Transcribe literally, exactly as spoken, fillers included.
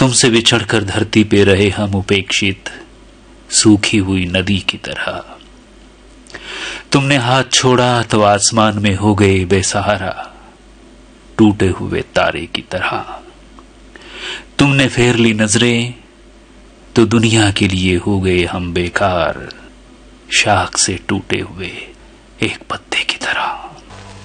तुमसे बिछड़कर धरती पे रहे हम उपेक्षित, सूखी हुई नदी की तरह। तुमने हाथ छोड़ा तो आसमान में हो गए बेसहारा, टूटे हुए तारे की तरह। तुमने फेर ली नजरें तो दुनिया के लिए हो गए हम बेकार, शाख से टूटे हुए एक पत्ते